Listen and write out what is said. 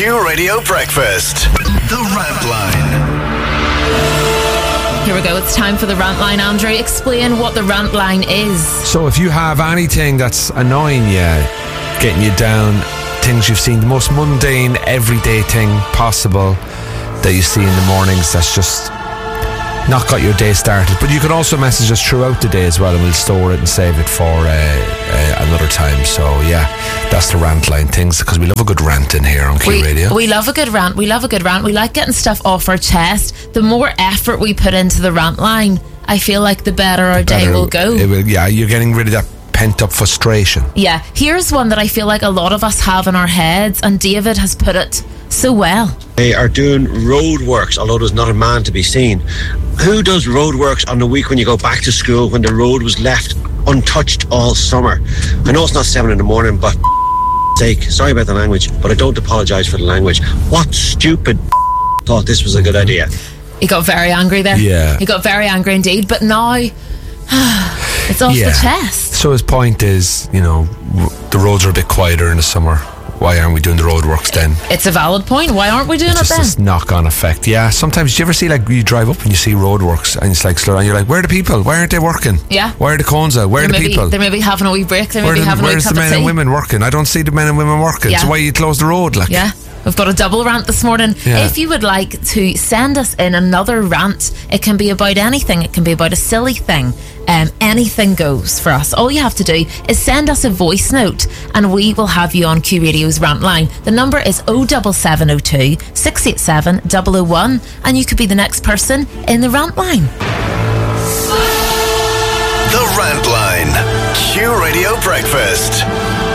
Q Radio Breakfast. The Rant Line. Here we go. It's time for the Rant Line. Andrew, explain what the Rant Line is. So if you have anything that's annoying you, getting you down, things you've seen, the most mundane, everyday thing possible that you see in the mornings that's just not got your day started. But you can also message us throughout the day as well, and we'll store it and save it for another time. So yeah, that's the Rant Line things, because we love a good rant in here on Q Radio. We love a good rant. We like getting stuff off our chest. The more effort we put into the Rant Line, I feel like the better our day will go. Yeah, you're getting rid of that pent-up frustration. Yeah, here's one that I feel like a lot of us have in our heads, and David has put it so well. They are doing roadworks, although there's not a man to be seen. Who does roadworks on the week when you go back to school, when the road was left untouched all summer? I know it's not 7 a.m, but sake, sorry about the language, but I don't apologise for the language. What stupid thought this was a good idea? He got very angry there. Yeah. He got very angry indeed, but now it's off the chest. So his point is, you know, the roads are a bit quieter in the summer. Why aren't we doing the roadworks then? It's a valid point. Why aren't we doing it then? Just this knock-on effect. Yeah, sometimes, do you ever see, like, you drive up and you see roadworks and it's like slow down, you're like, where are the people? Why aren't they working? Yeah. Why are the cones out? Where are the people? They're maybe having a wee break. They're maybe having a wee cup of tea. Where's the men and women working? I don't see the men and women working. Yeah. So why you close the road? Like? Yeah. We've got a double rant this morning. Yeah. If you would like to send us in another rant, it can be about anything. It can be about a silly thing. Anything goes for us. All you have to do is send us a voice note and we will have you on Q Radio's Rant Line. The number is 07702 687 001, and you could be the next person in the Rant Line. The Rant Line. Q Radio Breakfast.